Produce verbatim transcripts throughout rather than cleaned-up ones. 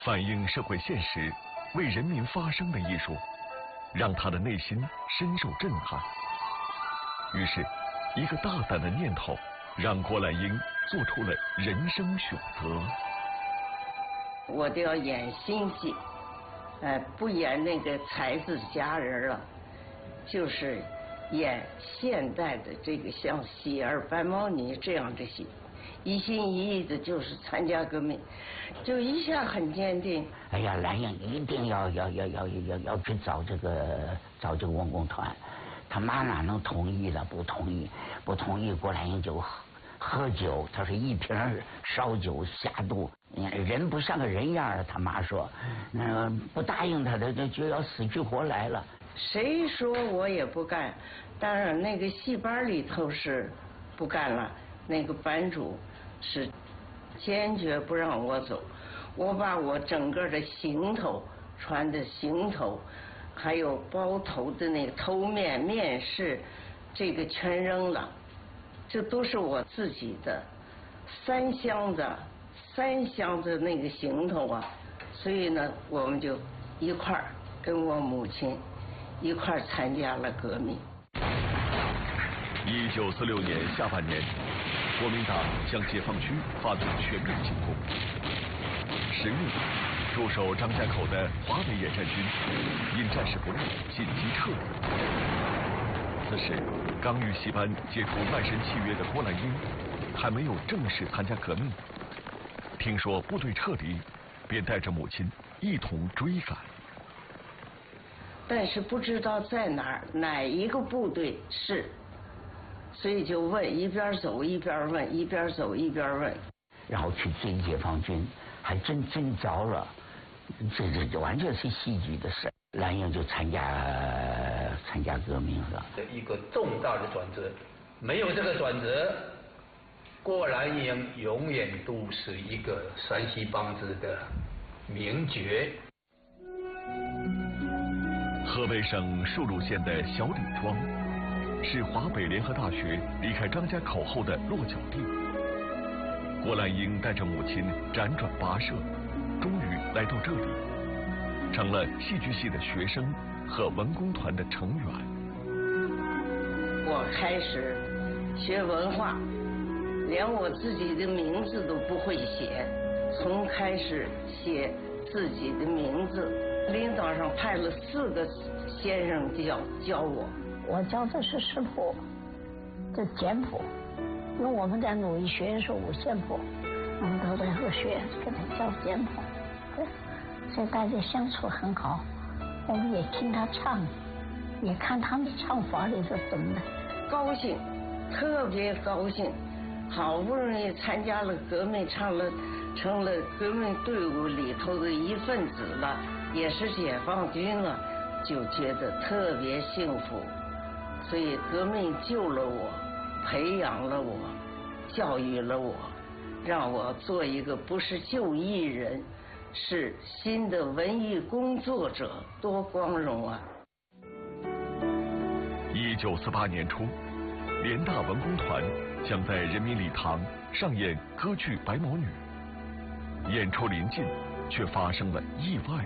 反映社会现实、为人民发声的艺术，让他的内心深受震撼。于是，一个大胆的念头，让郭兰英做出了人生选择。 我都要演新戏，呃，不演那个才子佳人了，就是演现代的这个像《喜儿白毛女》这样的戏。一心一意的就是参加革命，就一下很坚定。 哎呀，兰英一定要要要要要要去找这个找这个文工团，他妈哪能同意了？不同意，不同意，郭兰英就喝喝酒，他说一瓶烧酒下肚，人不像个人样。他妈说，嗯，不答应他的就就要死去活来了。 谁说我也不干？当然，那个戏班里头是不干了，那个班主是坚决不让我走。我把我整个的行头穿的行头，还有包头的那个头面面饰，这个全扔了。这都是我自己的三箱子三箱子那个行头啊。所以呢，我们就一块儿跟我母亲一块儿参加了革命。 一九四六年下半年，国民党向解放区发动全面进攻。十月，驻守张家口的华北野战军因战事不利，紧急撤离。此时，刚与戏班解除卖身契约的郭兰英还没有正式参加革命。听说部队撤离，便带着母亲一同追赶。 但是不知道在哪儿，哪一个部队是，所以就问，一边走一边问，一边走一边问， 然后去追解放军，还真真着了，这这这完全是戏剧的事。兰英就参加参加革命了， 一个重大的转折，没有这个转折，郭兰英永远都是一个山西梆子的名角。 河北省述鲁县的小李庄，是华北联合大学离开张家口后的落脚地。郭兰英带着母亲辗转跋涉，终于来到这里，成了戏剧系的学生和文工团的成员。 我开始学文化，连我自己的名字都不会写，从开始写自己的名字，领导上派了四个先生教教我。 我教的是视谱，这简谱，因为我们在鲁艺学院是五线谱，我们都在和学院给他教简谱，对，所以大家相处很好。我们也听他唱，也看他们唱法里是怎么的。 高兴，特别高兴，好不容易参加了革命，唱了成了革命队伍里头的一份子了，也是解放军了，就觉得特别幸福。所以革命救了我，培养了我，教育了我，让我做一个不是就艺人，是新的文艺工作者，多光荣啊！ 一九四八年初，联大文工团将在人民礼堂上演歌剧《白毛女》，演出临近，却发生了意外。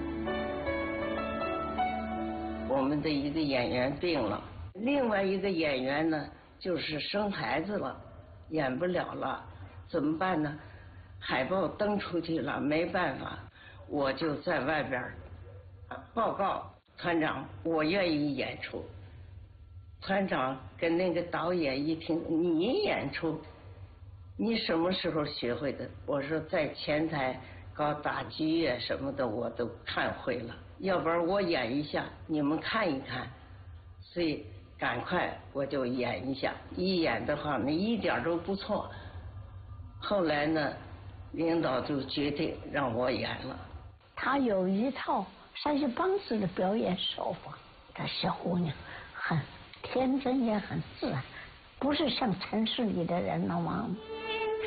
我们的一个演员病了，另外一个演员呢，就是生孩子了，演不了了，怎么办呢？海报登出去了，没办法，我就在外边报告团长，我愿意演出。团长跟那个导演一听，你演出，你什么时候学会的？我说在前台搞打击乐什么的，我都看会了。要不然我演一下，你们看一看。所以赶快我就演一下，一演的话，那一点都不错。后来呢，领导就决定让我演了。 他有一套山西梆子的表演手法，这小姑娘很天真也很自然，不是像城市里的人那么